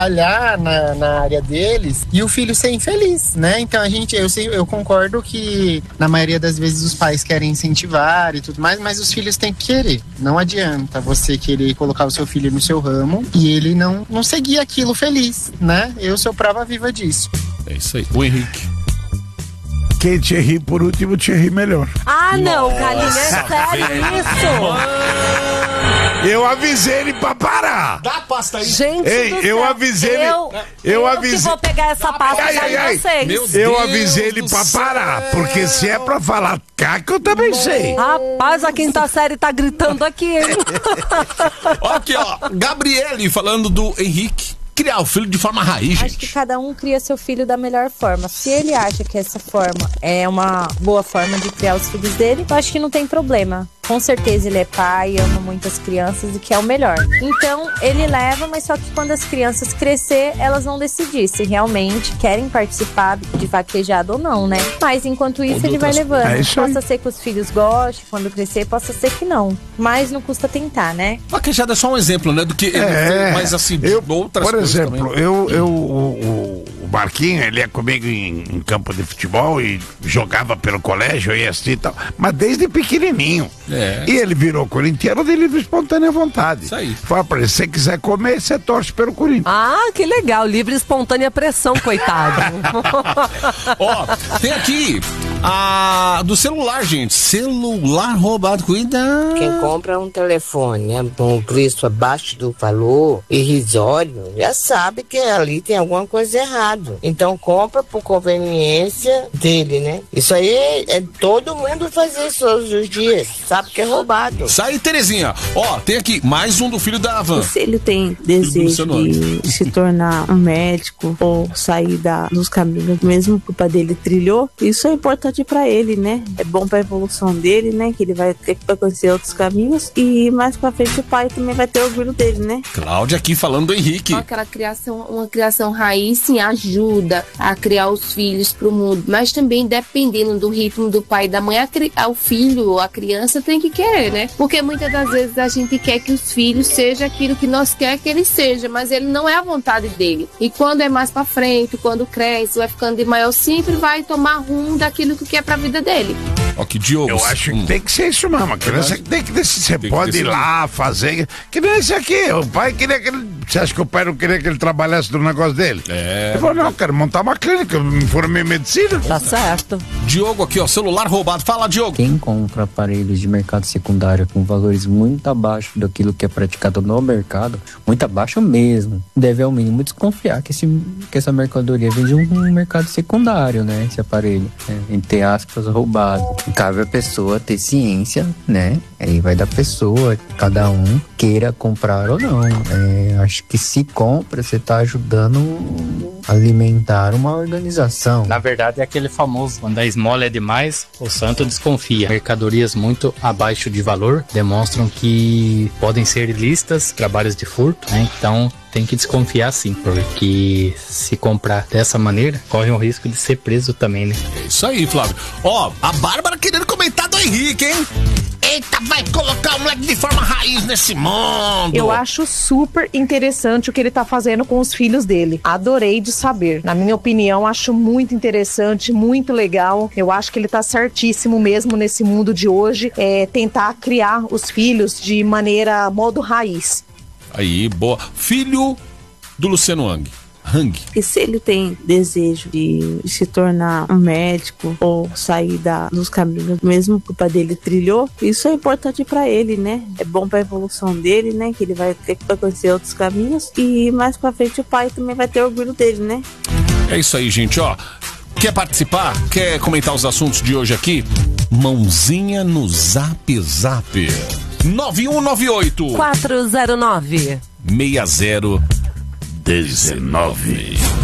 trabalhar na área deles e o filho ser infeliz, né? Então eu concordo que na maioria das vezes os pais querem incentivar e tudo mais, mas os filhos têm que querer. Não adianta você querer colocar o seu filho no seu ramo e ele não seguir aquilo feliz, né? Eu sou prova viva disso. É isso aí. O Henrique. Quem Thierry por último, Thierry melhor. Ah, não, Galinha, é sério isso? Eu avisei ele pra parar. Dá a pasta aí. Gente, Ei, eu avisei ele. Eu avisei. que vou pegar essa pasta de vocês. Meu Eu Deus avisei ele do pra céu. parar, porque se é pra falar caca, eu também sei. Rapaz, a quinta série tá gritando aqui, hein? Aqui, ó. Gabriele falando do Henrique. Criar o filho de forma raiz, gente. Acho que cada um cria seu filho da melhor forma. Se ele acha que essa forma é uma boa forma de criar os filhos dele, eu acho que não tem problema. Com certeza ele é pai, ama muitas crianças e quer o melhor. Então ele leva, mas só que quando as crianças crescer, elas vão decidir se realmente querem participar de vaquejada ou não, né? Mas enquanto isso ele vai levando. É isso aí. Possa ser que os filhos gostem, quando crescer, possa ser que não. Mas não custa tentar, né? Vaquejada é só um exemplo, né? Do que ele fez, mas assim, outras por coisas exemplo, também. o Marquinho, ele ia comigo em campo de futebol e jogava pelo colégio e assim e tal, mas desde pequenininho. É. E ele virou corintiano de livre e espontânea vontade. Isso aí. Fala pra ele, se você quiser comer, você torce pelo Corinthians. Ah, que legal. Livre e espontânea pressão, coitado. Ó, tem aqui a do celular, gente. Celular roubado, cuidado. Quem compra um telefone, né, com um preço abaixo do valor, irrisório, já sabe que ali tem alguma coisa errada. Então compra por conveniência dele, né? Isso aí é todo mundo fazer isso todos os dias, sabe que é roubado. Sai, Terezinha. Ó, tem aqui mais um do filho da Havan. Se ele tem desejo de se tornar um médico ou sair dos caminhos mesmo que o pai dele trilhou, isso é importante pra ele, né? É bom pra evolução dele, né? Que ele vai ter que conhecer outros caminhos e mais pra frente o pai também vai ter orgulho dele, né? Cláudia aqui falando do Henrique. Aquela criação, uma criação raiz, sim, ajuda a criar os filhos pro mundo, mas também dependendo do ritmo do pai e da mãe, o filho, a criança tem que querer, né? Porque muitas das vezes a gente quer que os filhos sejam aquilo que nós quer que ele seja, mas ele não é a vontade dele. E quando é mais pra frente, quando cresce, vai ficando de maior, sempre vai tomar rumo daquilo que quer pra vida dele. Ó, que Diogo. Eu acho que tem que ser isso mesmo. A criança que tem que decidir. Você pode ir lá fazer. Que nem esse aqui. O pai queria que ele. Você acha que o pai não queria que ele trabalhasse no negócio dele? É. Ele falou: não, quero montar uma clínica. Eu me formei em medicina. Tá certo. Diogo aqui, ó. Celular roubado. Fala, Diogo. Quem compra aparelhos de mercado secundário com valores muito abaixo daquilo que é praticado no mercado, muito abaixo mesmo, deve ao mínimo desconfiar que essa mercadoria vem de um mercado secundário, né? Esse aparelho, entre aspas, roubado. Cabe a pessoa ter ciência, né? Aí vai da pessoa, cada um queira comprar ou não. Acho que se compra, você tá ajudando a alimentar uma organização. Na verdade é aquele famoso, quando a esmola é demais, o santo desconfia. Mercadorias muito abaixo de valor demonstram que podem ser ilícitas, trabalhos de furto, né? Então tem que desconfiar sim, porque se comprar dessa maneira, corre o risco de ser preso também, né? É isso aí, Flávio. Ó, a Bárbara querendo comentar do Henrique, hein? Eita, vai colocar o moleque de forma raiz nesse mundo. Eu acho super interessante o que ele tá fazendo com os filhos dele. Adorei de saber. Na minha opinião, acho muito interessante, muito legal. Eu acho que ele tá certíssimo mesmo nesse mundo de hoje, tentar criar os filhos de maneira modo raiz. Aí, boa. Filho do Luciano Hang. E se ele tem desejo de se tornar um médico ou sair dos caminhos mesmo que o pai dele trilhou, isso é importante pra ele, né? É bom pra evolução dele, né? Que ele vai ter que conhecer outros caminhos e mais pra frente o pai também vai ter orgulho dele, né? É isso aí, gente, ó. Quer participar? Quer comentar os assuntos de hoje aqui? Mãozinha no Zap Zap. 9198 409 6019.